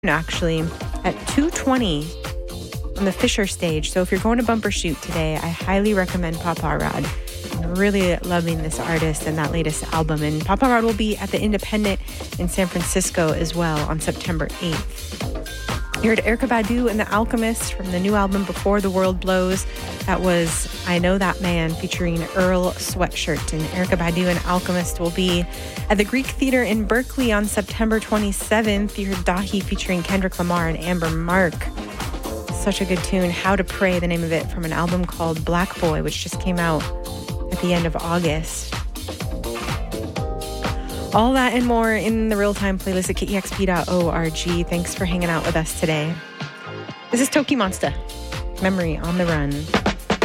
actually at 2:20 on the Fisher stage. So if you're going to Bumper Shoot today, I highly recommend Papa Rod. I'm really loving this artist and that latest album. And Papa Rod will be at the Independent in San Francisco as well on September 8th. You heard Erykah Badu and The Alchemist from the new album Before the World Blows. That was I Know That Man featuring Earl Sweatshirt. And Erykah Badu and Alchemist will be at the Greek Theater in Berkeley on September 27th. You heard Dahi featuring Kendrick Lamar and Amber Mark. Such a good tune. How to Pray, the name of it, from an album called Black Boy, which just came out at the end of August. All that and more in the real-time playlist at kexp.org. Thanks for hanging out with us today. This is Toki Monster, Memory on the Run.